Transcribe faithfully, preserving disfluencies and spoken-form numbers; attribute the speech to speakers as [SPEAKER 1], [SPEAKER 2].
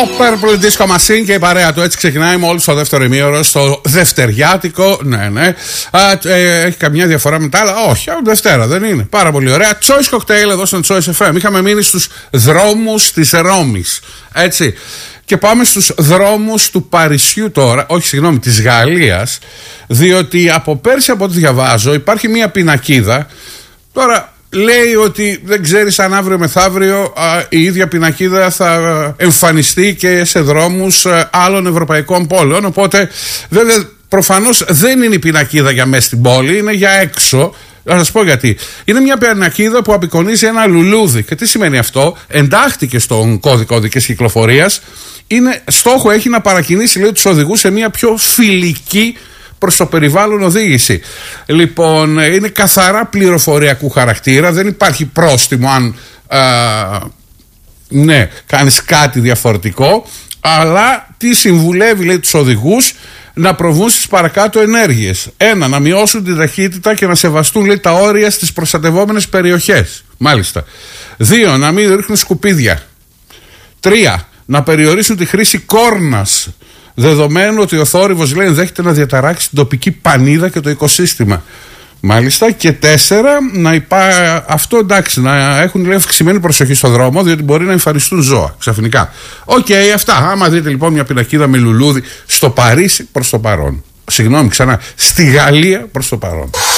[SPEAKER 1] Purple Disco Machine και η παρέα του έτσι ξεκινάει μόλις στο δεύτερο ημίωρο, στο δευτεριάτικο. Ναι, ναι. Α, ε, έχει καμιά διαφορά με τα άλλα? Όχι, Δευτέρα δεν είναι. Πάρα πολύ ωραία. Choice Cocktail εδώ στον Choice εφ εμ. Είχαμε μείνει στους δρόμους της Ρώμης. Έτσι. Και πάμε στους δρόμους του Παρισιού τώρα, όχι συγγνώμη, της Γαλλίας, διότι από πέρσι, από ό,τι διαβάζω, υπάρχει μια πινακίδα. Τώρα λέει ότι δεν ξέρεις αν αύριο μεθαύριο α, η ίδια πινακίδα θα εμφανιστεί και σε δρόμους α, άλλων ευρωπαϊκών πόλεων. Οπότε βέβαια προφανώς δεν είναι η πινακίδα για μέσα στην πόλη, είναι για έξω. Να σας πω γιατί. Είναι μια πινακίδα που απεικονίζει ένα λουλούδι. Και τι σημαίνει αυτό? Εντάχθηκε στον κώδικα οδικής κυκλοφορίας. Είναι, στόχο έχει να παρακινήσει, λέει, τους οδηγούς σε μια πιο φιλική προς το περιβάλλον οδήγηση. Λοιπόν, είναι καθαρά πληροφοριακού χαρακτήρα. Δεν υπάρχει πρόστιμο αν α, ναι, κάνεις κάτι διαφορετικό. Αλλά τι συμβουλεύει, λέει, τους οδηγούς? Να προβούν στις παρακάτω ενέργειες. Ένα, να μειώσουν την ταχύτητα και να σεβαστούν, λέει, τα όρια στις προστατευόμενες περιοχές. Μάλιστα. Δύο, να μην ρίχνουν σκουπίδια. Τρία, να περιορίσουν τη χρήση κόρνας, δεδομένου ότι ο θόρυβος, λέει, ενδέχεται να διαταράξει την τοπική πανίδα και το οικοσύστημα. Μάλιστα. Και τέσσερα, να υπά... αυτό εντάξει, να έχουν, λέει, αυξημένη προσοχή στο δρόμο, διότι μπορεί να εμφανιστούν ζώα ξαφνικά. Οκ, okay, αυτά. Άμα δείτε λοιπόν μια πινακίδα με λουλούδι στο Παρίσι προς το παρόν. Συγγνώμη, ξανά, στη Γαλλία προς το παρόν.